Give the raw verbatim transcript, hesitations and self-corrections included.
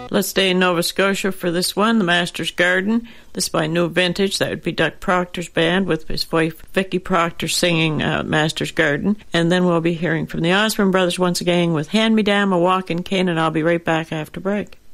Let's stay in Nova Scotia for this one, The Master's Garden. This is by New Vintage. That would be Doug Proctor's band with his wife Vicky Proctor singing uh, Master's Garden. And then we'll be hearing from the Osborne Brothers once again with Hand Me Down, a Walk in Cane, and I'll be right back after break.